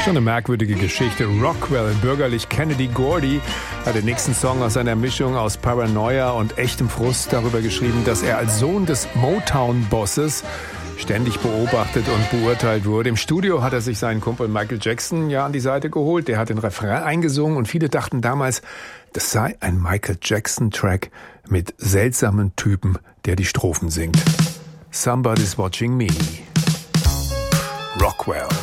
Schon eine merkwürdige Geschichte. Rockwell, bürgerlich Kennedy Gordy, hat den nächsten Song aus einer Mischung aus Paranoia und echtem Frust darüber geschrieben, dass er als Sohn des Motown-Bosses ständig beobachtet und beurteilt wurde. Im Studio hat er sich seinen Kumpel Michael Jackson ja an die Seite geholt. Der hat den Refrain eingesungen und viele dachten damals, das sei ein Michael Jackson-Track mit seltsamen Typen, der die Strophen singt. Somebody's Watching Me. Rockwell.